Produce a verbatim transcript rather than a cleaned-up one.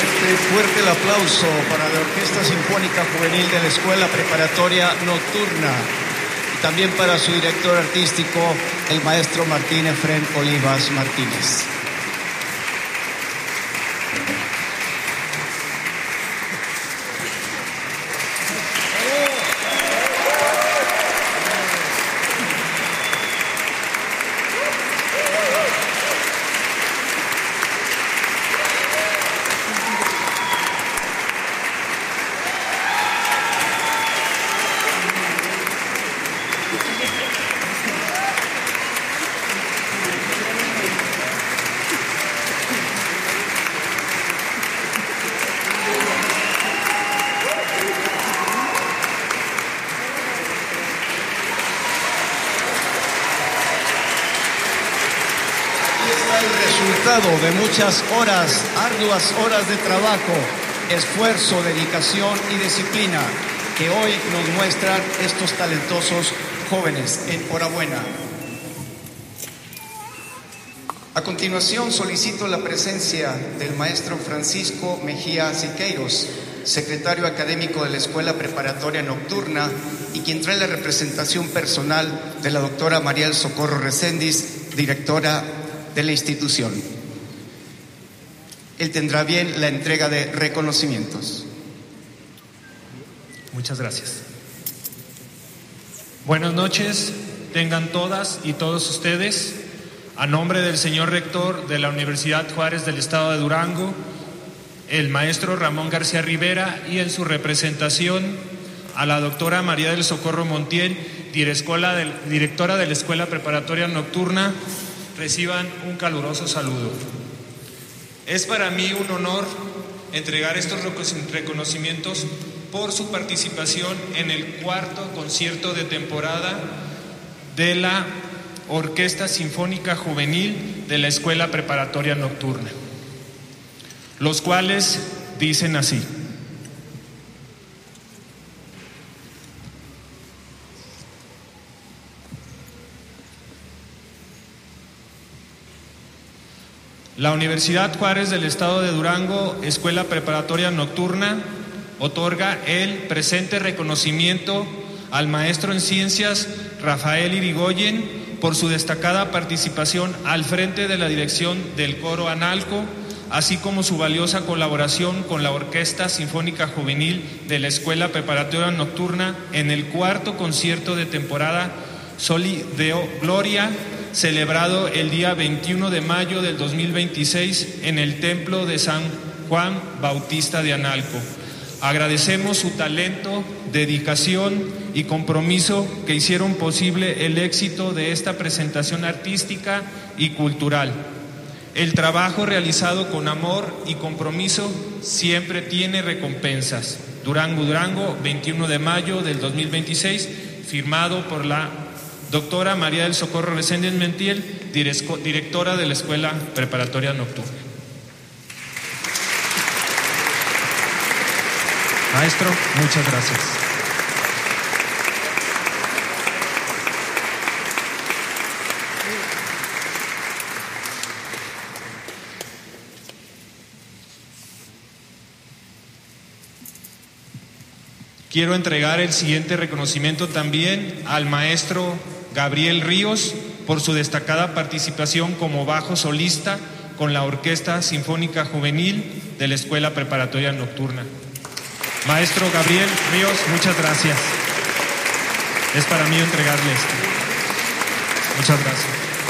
Fuerte, fuerte el aplauso para la Orquesta Sinfónica Juvenil de la Escuela Preparatoria Nocturna y también para su director artístico, el maestro Martín Efrén Olivas Martínez. De muchas horas, arduas horas de trabajo, esfuerzo, dedicación y disciplina que hoy nos muestran estos talentosos jóvenes. Enhorabuena. A continuación solicito la presencia del maestro Francisco Mejía Siqueiros, secretario académico de la Escuela Preparatoria Nocturna y quien trae la representación personal de la doctora María del Socorro Reséndiz, directora de la institución. Él tendrá bien la entrega de reconocimientos. Muchas gracias. Buenas noches, tengan todas y todos ustedes. A nombre del señor rector de la Universidad Juárez del Estado de Durango, el maestro Ramón García Rivera, y en su representación a la doctora María del Socorro Montiel, directora de la Escuela Preparatoria Nocturna, reciban un caluroso saludo. Es para mí un honor entregar estos reconocimientos por su participación en el cuarto concierto de temporada de la Orquesta Sinfónica Juvenil de la Escuela Preparatoria Nocturna, los cuales dicen así. La Universidad Juárez del Estado de Durango, Escuela Preparatoria Nocturna, otorga el presente reconocimiento al maestro en ciencias Rafael Irigoyen por su destacada participación al frente de la dirección del coro Analco, así como su valiosa colaboración con la Orquesta Sinfónica Juvenil de la Escuela Preparatoria Nocturna en el cuarto concierto de temporada Soli Deo Gloria, celebrado el día veintiuno de mayo del dos mil veintiséis en el Templo de San Juan Bautista de Analco. Agradecemos su talento, dedicación y compromiso que hicieron posible el éxito de esta presentación artística y cultural. El trabajo realizado con amor y compromiso siempre tiene recompensas. Durango, Durango, veintiuno de mayo del dos mil veintiséis, firmado por la doctora María del Socorro Reséndiz Montiel, directora de la Escuela Preparatoria Nocturna. Maestro, muchas gracias. Quiero entregar el siguiente reconocimiento también al maestro Gabriel Ríos por su destacada participación como bajo solista con la Orquesta Sinfónica Juvenil de la Escuela Preparatoria Nocturna. Maestro Gabriel Ríos, muchas gracias. Es para mí entregarle esto. Muchas gracias.